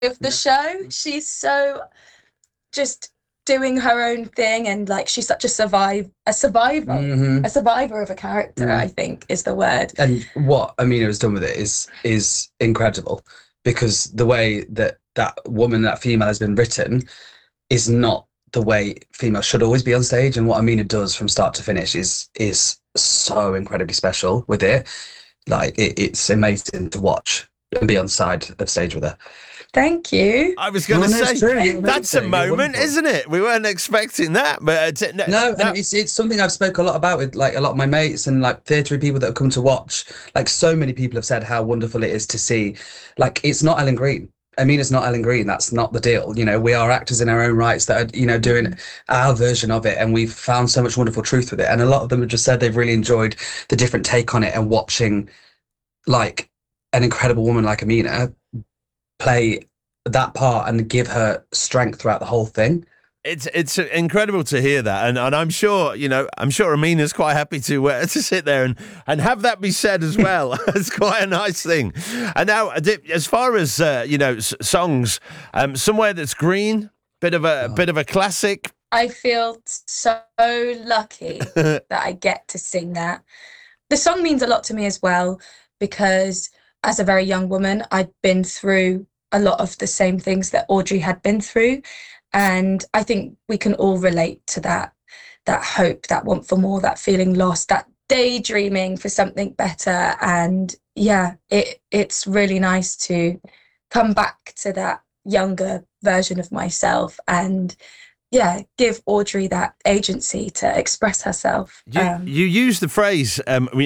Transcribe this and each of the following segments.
of the show. She's so just doing her own thing, and like she's such a survivor of a character, I think is the word. And what Amina has done with it is incredible, because the way that that female has been written is not the way females should always be on stage, and what Amina does from start to finish is so incredibly special with it. Like it's amazing to watch and be on the side of stage with her. Thank you. I was going to say, that's a moment, isn't it? We weren't expecting that, but and it's something I've spoke a lot about with like a lot of my mates and like theatre people that have come to watch. Like so many people have said how wonderful it is to see. Like it's not Ellen Green. I mean, it's not Ellen Green. That's not the deal. You know, we are actors in our own rights that are, you know, doing our version of it, and we've found so much wonderful truth with it. And a lot of them have just said they've really enjoyed the different take on it, and watching like an incredible woman like Amina play that part and give her strength throughout the whole thing. It's incredible to hear that, and I'm sure, you know, I'm sure Amina's quite happy to sit there and have that be said as well. It's quite a nice thing. And now, as far as you know, songs, Somewhere That's Green, bit of a classic. I feel so lucky that I get to sing that. The song means a lot to me as well, because as a very young woman, I'd been through a lot of the same things that Audrey had been through. And I think we can all relate to that hope, that want for more, that feeling lost, that daydreaming for something better. And yeah, it's really nice to come back to that younger version of myself and yeah, give Audrey that agency to express herself. You use the phrase,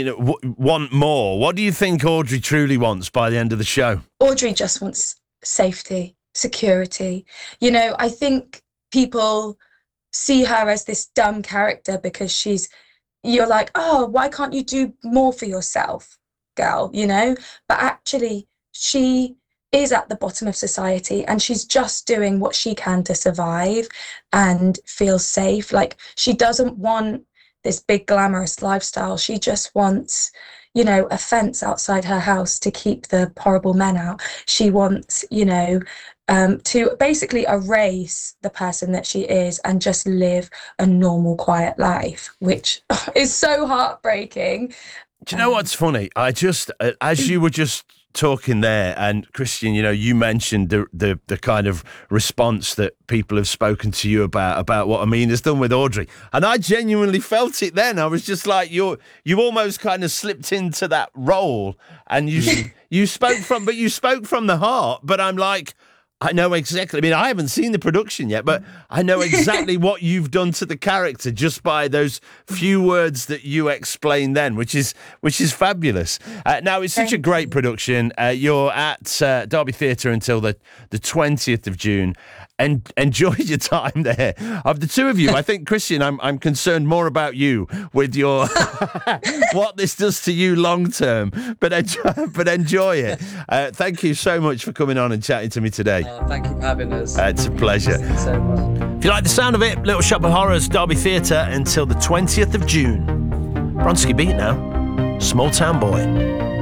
want more. What do you think Audrey truly wants by the end of the show? Audrey just wants safety, security. You know, I think people see her as this dumb character because you're like, oh, why can't you do more for yourself, girl, you know? But actually, she is at the bottom of society and she's just doing what she can to survive and feel safe. Like, she doesn't want this big glamorous lifestyle. She just wants, you know, a fence outside her house to keep the horrible men out. She wants, you know, to basically erase the person that she is and just live a normal, quiet life, which is so heartbreaking. Do you know what's funny? I just, as you were just talking there, and Christian, you know, you mentioned the kind of response that people have spoken to you about what Amina's done with Audrey, and I genuinely felt it then. I was just like, you almost kind of slipped into that role, and you spoke from the heart. But I'm like, I know exactly. I mean, I haven't seen the production yet, but I know exactly what you've done to the character just by those few words that you explained then, which is fabulous. Now, it's such a great production. You're at Derby Theatre until the 20th of June. And enjoy your time there. Of the two of you, I think, Christian, I'm concerned more about you with your what this does to you long term. But enjoy it. Thank you so much for coming on and chatting to me today. Thank you for having us. It's a pleasure. Thank you so much. If you like the sound of it, Little Shop of Horrors, Derby Theatre until the 20th of June. Bronski Beat now. Small Town Boy.